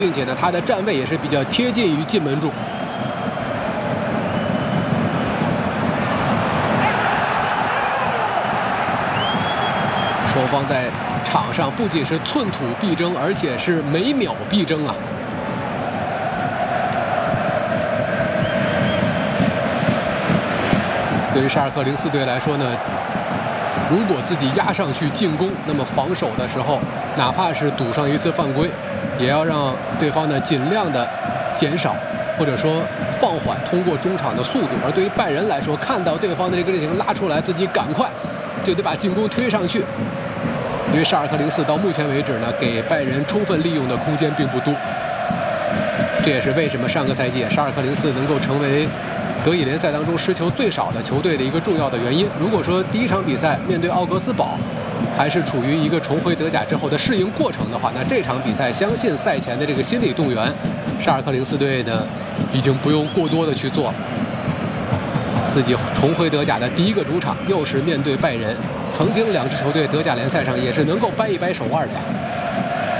并且呢，他的站位也是比较贴近于进门柱。双方在场上不仅是寸土必争，而且是每秒必争啊！对于沙尔克04队来说呢，如果自己压上去进攻，那么防守的时候，哪怕是赌上一次犯规，也要让对方呢尽量的减少，或者说放缓通过中场的速度。而对于拜仁来说，看到对方的这个阵型拉出来，自己赶快就得把进攻推上去。因为沙尔克04到目前为止呢，给拜仁充分利用的空间并不多。这也是为什么上个赛季沙尔克04能够成为德乙联赛当中失球最少的球队的一个重要的原因。如果说第一场比赛面对奥格斯堡还是处于一个重回德甲之后的适应过程的话，那这场比赛相信赛前的这个心理动员，沙尔克04队呢已经不用过多的去做了。自己重回德甲的第一个主场又是面对拜仁，曾经两支球队德甲联赛上也是能够掰一掰手腕的。